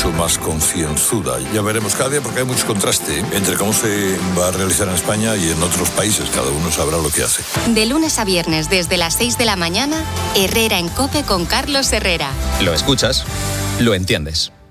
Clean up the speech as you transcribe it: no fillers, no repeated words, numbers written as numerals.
mucho más concienzuda. Ya veremos cada día, porque hay mucho contraste entre cómo se va a realizar en España y en otros países. Cada uno sabrá lo que hace. De lunes a viernes desde las 6 de la mañana, Herrera en COPE con Carlos Herrera. Lo escuchas, lo entiendes.